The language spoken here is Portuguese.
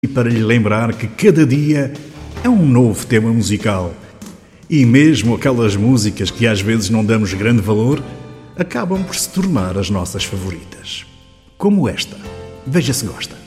E para lhe lembrar que cada dia é um novo tema musical. E mesmo aquelas músicas que às vezes não damos grande valor, acabam por se tornar as nossas favoritas. Como esta. Veja se gosta.